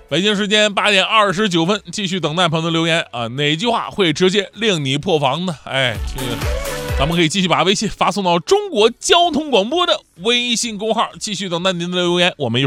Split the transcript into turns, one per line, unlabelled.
北京时间8点29分，继续等待朋友的留言啊，哪句话会直接令你破防呢？这个咱们可以继续把微信发送到中国交通广播的微信公号，继续等待您的留言，我们